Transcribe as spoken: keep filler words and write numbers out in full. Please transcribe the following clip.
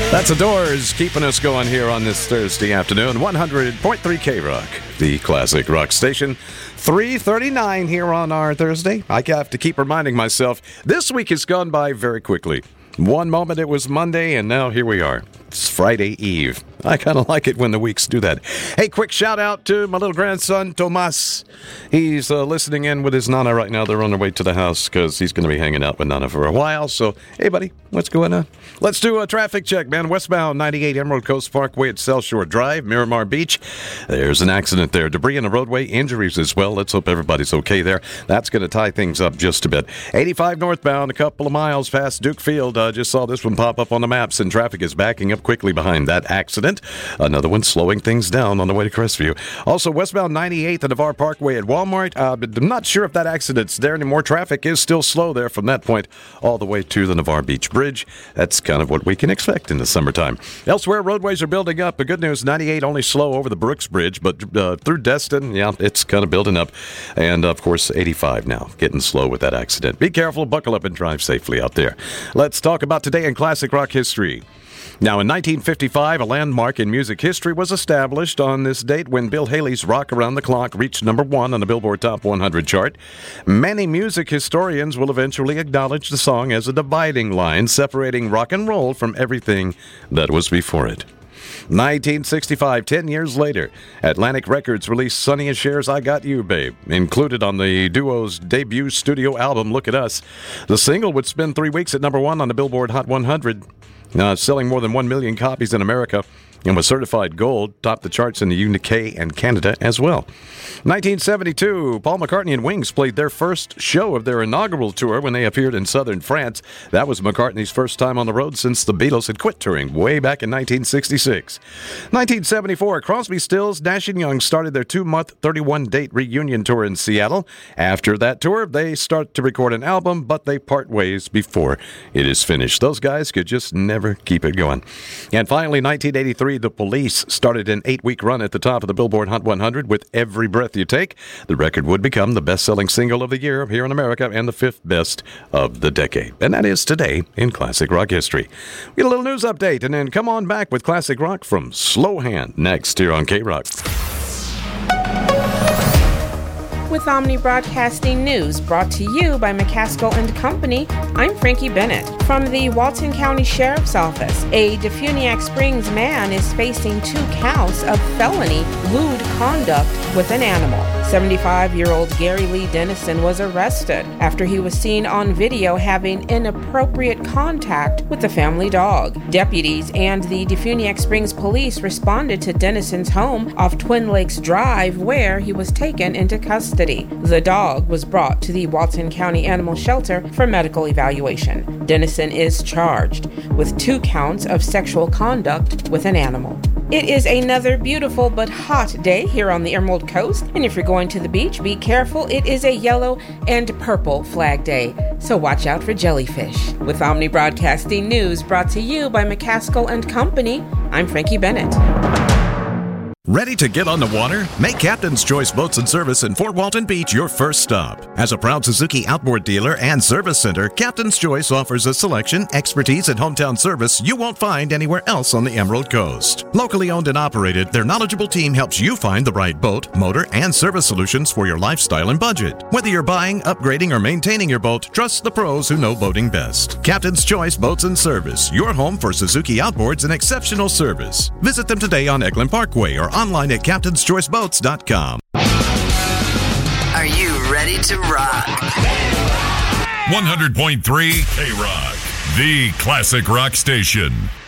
That's the Doors keeping us going here on this Thursday afternoon. one hundred point three K-Rock, the classic rock station. three thirty-nine here on our Thursday. I have to keep reminding myself, this week has gone by very quickly. One moment it was Monday, and now here we are. It's Friday Eve. I kind of like it when the weeks do that. Hey, quick shout out to my little grandson, Tomas. He's uh, listening in with his Nana right now. They're on their way to the house because he's going to be hanging out with Nana for a while. So, hey, buddy, what's going on? Let's do a traffic check, man. Westbound ninety-eight Emerald Coast Parkway at South Shore Drive, Miramar Beach. There's an accident there. Debris in the roadway, injuries as well. Let's hope everybody's okay there. That's going to tie things up just a bit. eighty-five northbound, a couple of miles past Duke Field. Uh, just saw this one pop up on the maps, and traffic is backing up quickly behind that accident. Another one slowing things down on the way to Crestview. Also, westbound ninety-eighth at Navarre Parkway at Walmart. Uh, but I'm not sure if that accident's there anymore. Traffic is still slow there from that point all the way to the Navarre Beach Bridge. That's kind of what we can expect in the summertime. Elsewhere, roadways are building up. The good news, ninety-eight only slow over the Brooks Bridge, but uh, through Destin, yeah, it's kind of building up. And, of course, eighty-five now, getting slow with that accident. Be careful, buckle up, and drive safely out there. Let's talk about today in classic rock history. Now, in nineteen fifty-five, a landmark in music history was established on this date when Bill Haley's Rock Around the Clock reached number one on the Billboard Top one hundred chart. Many music historians will eventually acknowledge the song as a dividing line separating rock and roll from everything that was before it. nineteen sixty-five, ten years later, Atlantic Records released Sonny and Cher's I Got You, Babe, included on the duo's debut studio album, Look at Us. The single would spend three weeks at number one on the Billboard Hot one hundred. Uh, selling more than one million copies in America, and was certified gold, topped the charts in the U K and Canada as well. nineteen seventy-two, Paul McCartney and Wings played their first show of their inaugural tour when they appeared in southern France. That was McCartney's first time on the road since the Beatles had quit touring way back in nineteen sixty-six. nineteen seventy-four, Crosby, Stills, Nash and Young started their two-month, thirty-one-date reunion tour in Seattle. After that tour, they start to record an album, but they part ways before it is finished. Those guys could just never keep it going. And finally, nineteen eighty-three, The Police started an eight-week run at the top of the Billboard Hot one hundred with Every Breath You Take. The record would become the best-selling single of the year here in America and the fifth best of the decade. And that is today in classic rock history. We get a little news update, and then come on back with classic rock from Slow Hand next here on K-Rock. With Omni Broadcasting News, brought to you by McCaskill and Company, I'm Frankie Bennett. From the Walton County Sheriff's Office, a Defuniak Springs man is facing two counts of felony lewd conduct with an animal. seventy-five-year-old Gary Lee Dennison was arrested after he was seen on video having inappropriate contact with the family dog. Deputies and the Defuniak Springs police responded to Dennison's home off Twin Lakes Drive, where he was taken into custody. The dog was brought to the Walton County Animal Shelter for medical evaluation. Dennison is charged with two counts of sexual conduct with an animal. It is another beautiful but hot day here on the Emerald Coast, and if you're going to the beach, be careful. It is a yellow and purple flag day, so watch out for jellyfish. With Omni Broadcasting News, brought to you by McCaskill and Company, I'm Frankie Bennett. Ready to get on the water? Make Captain's Choice Boats and Service in Fort Walton Beach your first stop. As a proud Suzuki outboard dealer and service center, Captain's Choice offers a selection, expertise, and hometown service you won't find anywhere else on the Emerald Coast. Locally owned and operated, their knowledgeable team helps you find the right boat, motor, and service solutions for your lifestyle and budget. Whether you're buying, upgrading, or maintaining your boat, trust the pros who know boating best. Captain's Choice Boats and Service, your home for Suzuki outboards and exceptional service. Visit them today on Eglin Parkway or online at captains choice boats dot com. Are you ready to rock? one hundred point three K-Rock, the classic rock station.